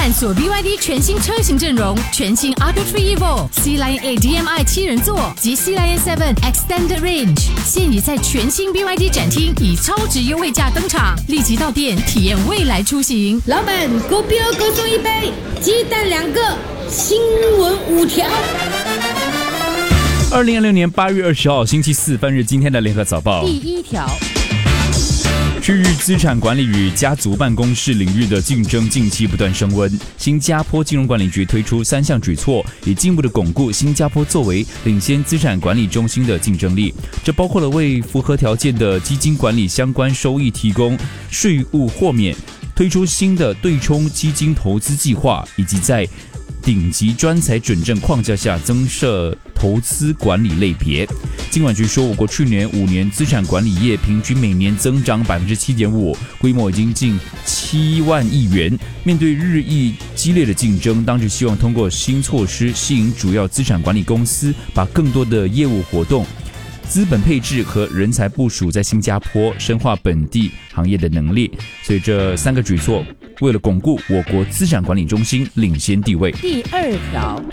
探索 BYD 全新车型阵容，全新 AutoTree Evo、Sea Lion 8 DMI 7人座及 Sea Lion 7 Extended Range， 现已在全新 BYD 展厅以超值优惠价登场，立即到店体验未来出行。 老板，狗标各送一杯，鸡蛋2个，新闻5条。 2026年8月20号星期四，翻日今天的联合早报。 第1条。 区域资产管理与家族办公室领域的竞争近期不断升温。新加坡金融管理局推出3项举措，以进一步的巩固新加坡作为领先资产管理中心的竞争力。这包括了为符合条件的基金管理相关收益提供税务豁免，推出新的对冲基金投资计划，以及在顶级专才准证框架下增设投资管理类别。金管局说，我国去年5年资产管理业平均每年增长 7.5%， 规模已经近7万亿元。面对日益激烈的竞争，当局希望通过新措施吸引主要资产管理公司，把更多的业务活动、资本配置和人才部署在新加坡，深化本地行业的能力。所以这3个举措为了巩固我国资产管理中心领先地位。 第2条。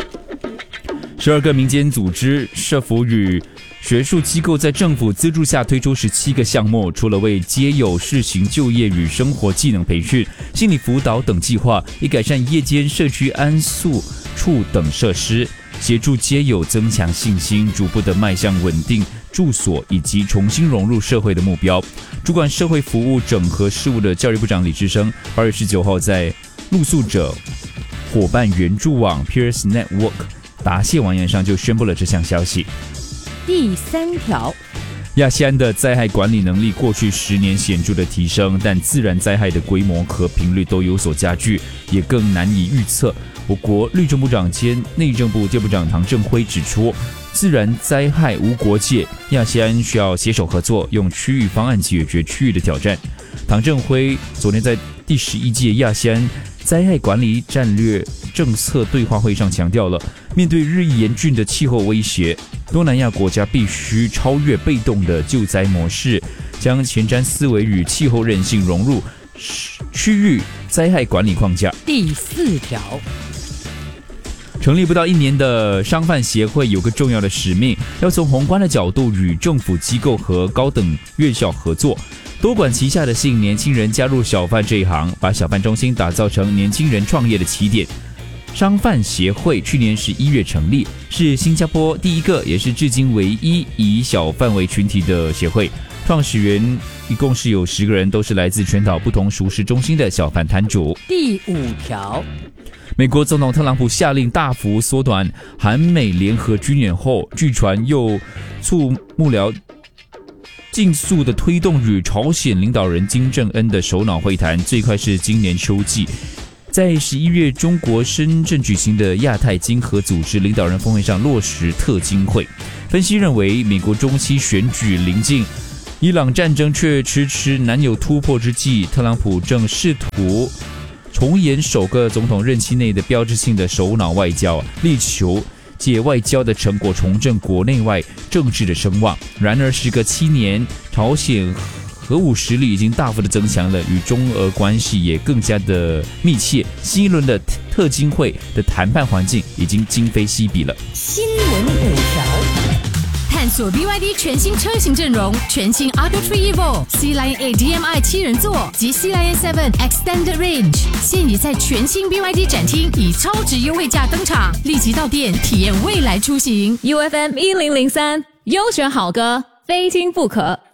12个民间组织、社福与学术机构在政府资助下推出17个项目，除了为街友试行就业与生活技能培训、心理辅导等计划，以改善夜间社区安宿处等设施，协助街友增强信心，逐步的迈向稳定住所以及重新融入社会的目标。主管社会服务整合事务的教育部长李志生8月19号在露宿者伙伴援助网 Peers Network 答谢网页上就宣布了这项消息。 第3条。 亚细安的灾害管理能力过去10年显著的提升，但自然灾害的规模和频率都有所加剧，也更难以预测。我国律政部长兼内政部部长唐正辉指出，自然灾害无国界，亚细安需要携手合作，用区域方案解决区域的挑战。唐正辉昨天在第11届亚细安灾害管理战略政策对话会上强调了，面对日益严峻的气候威胁，东南亚国家必须超越被动的救灾模式，将前瞻思维与气候韧性融入区域灾害管理框架。 第4条。 成立不到1年的商贩协会有个重要的使命，要从宏观的角度与政府机构和高等院校合作，多管齐下的吸引年轻人加入小贩这一行，把小贩中心打造成年轻人创业的起点。商贩协会去年11月成立，是新加坡第一个也是至今唯一以小贩为群体的协会。创始人一共是有10个人，都是来自全岛不同熟食中心的小贩摊主。 第5条。 美国总统特朗普下令大幅缩短韩美联合军演后，据传又促幕僚尽速的推动与朝鲜领导人金正恩的首脑会谈，最快是今年秋季。在11月中国深圳举行的亚太经合组织领导人峰会上落实特经会。分析认为，美国中期选举临近，伊朗战争却迟迟难有突破之际，特朗普正试图重演首个总统任期内的标志性的首脑外交，力求借外交的成果重振国内外政治的声望。然而时隔7年，朝鲜核武实力已经大幅的增强了，与中俄关系也更加的密切。新一轮的特经会的谈判环境已经今非昔比了。 新闻5条。探索 BYD 全新车型阵容，全新 AutoTree Evo、Sea Lion 8 DMI 7人座及 Sea Lion 7 Extended Range， 现已在全新 BYD 展厅以超值优惠价登场，立即到店体验未来出行。UFM 1003，优选好歌，非听不可。